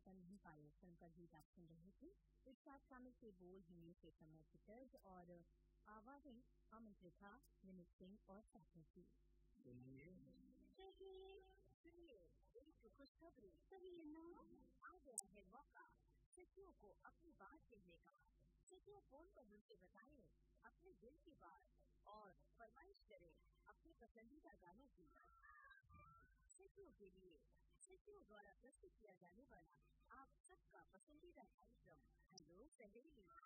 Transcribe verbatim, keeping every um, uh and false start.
कर नहीं पाए फिल्म का गीत आप सुन रहे थे। इस साथ शामिल थे बोल हिमेश रेशम पिटर्स और आवाजें अमन त्रिखा, विनीत सिंह और साथी की। एक खुशखबरी सही ना आ गया है मौका सखियों को अपनी बात कहने का। सखियों फोन पर मिलकर बताएं अपने दिल की बात और फरमाइश करें अपने पसंदीदा गानों की। सखियों के लिए सखियों द्वारा प्रस्तुत किया जाने वाला आप सबका पसंदीदा कार्यक्रम हेलो सहेली।